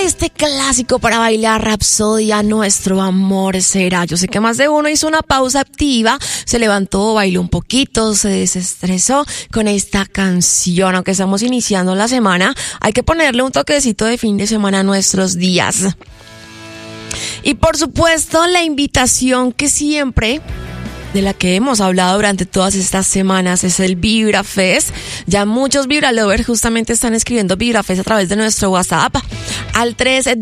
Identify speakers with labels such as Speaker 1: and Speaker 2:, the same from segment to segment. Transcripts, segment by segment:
Speaker 1: este clásico para bailar Rapsodia, Nuestro Amor Será? Yo sé que más de uno hizo una pausa activa, se levantó, bailó un poquito, se desestresó con esta canción. Aunque estamos iniciando la semana, hay que ponerle un toquecito de fin de semana a nuestros días. Y por supuesto, la invitación que siempre, de la que hemos hablado durante todas estas semanas, es el Vibra Fest. Ya muchos Vibra Lovers justamente están escribiendo Vibra Fest a través de nuestro WhatsApp al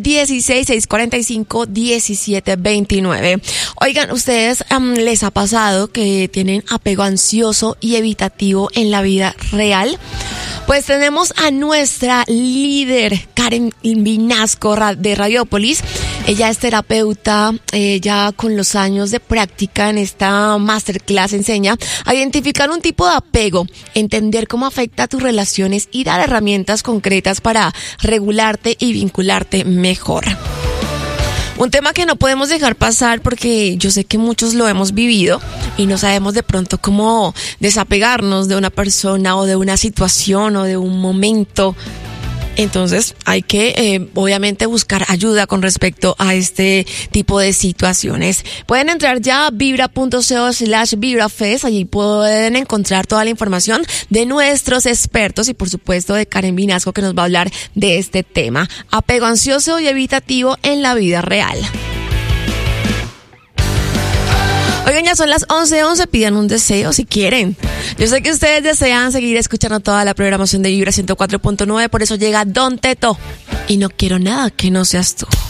Speaker 1: 316-645-1729. Oigan, ¿ustedes les ha pasado que tienen apego ansioso y evitativo en la vida real? Pues tenemos a nuestra líder, Karen Vinasco de Radiopolis. Ella es terapeuta, ya con los años de práctica en esta masterclass enseña a identificar un tipo de apego, entender cómo afecta a tus relaciones y dar herramientas concretas para regularte y vincularte mejor. Un tema que no podemos dejar pasar porque yo sé que muchos lo hemos vivido y no sabemos de pronto cómo desapegarnos de una persona o de una situación o de un momento. Entonces hay que obviamente buscar ayuda con respecto a este tipo de situaciones. Pueden entrar ya a vibra.co/vibrafest, allí pueden encontrar toda la información de nuestros expertos y por supuesto de Karen Vinasco, que nos va a hablar de este tema, apego ansioso y evitativo en la vida real. Oigan, ya son las 11:11, pidan un deseo si quieren. Yo sé que ustedes desean seguir escuchando toda la programación de Vibra 104.9, por eso llega Don Teto y No Quiero Nada Que No Seas Tú.